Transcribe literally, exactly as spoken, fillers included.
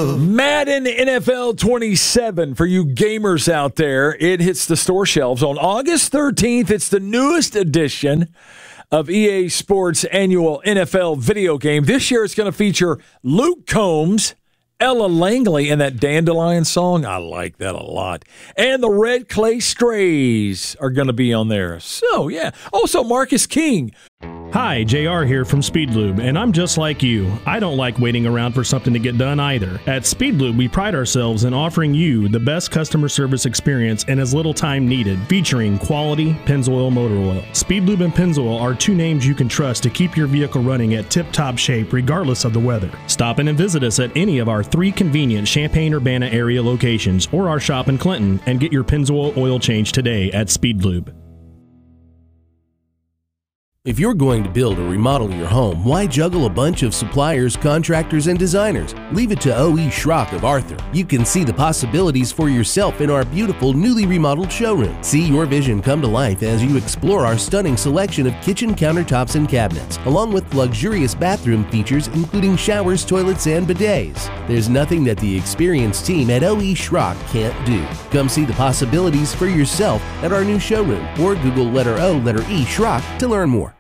love. Madden N F L twenty-seven for you gamers out there. It hits the store shelves on August thirteenth. It's the newest edition of E A Sports' annual N F L video game. This year it's going to feature Luke Combs, Ella Langley, and that Dandelion song. I like that a lot. And the Red Clay Strays are going to be on there. So, yeah. Also, Marcus King. Hi, J R here from Speedlube, and I'm just like you. I don't like waiting around for something to get done either. At Speedlube, we pride ourselves in offering you the best customer service experience in as little time needed, featuring quality Pennzoil motor oil. Speedlube and Pennzoil are two names you can trust to keep your vehicle running at tip-top shape regardless of the weather. Stop in and visit us at any of our three convenient Champaign-Urbana area locations or our shop in Clinton and get your Pennzoil oil change today at Speedlube. If you're going to build or remodel your home, why juggle a bunch of suppliers, contractors, and designers? Leave it to O E. Schrock of Arthur. You can see the possibilities for yourself in our beautiful, newly remodeled showroom. See your vision come to life as you explore our stunning selection of kitchen countertops and cabinets, along with luxurious bathroom features including showers, toilets, and bidets. There's nothing that the experienced team at O E. Schrock can't do. Come see the possibilities for yourself at our new showroom or Google letter O, letter E, Schrock to learn more.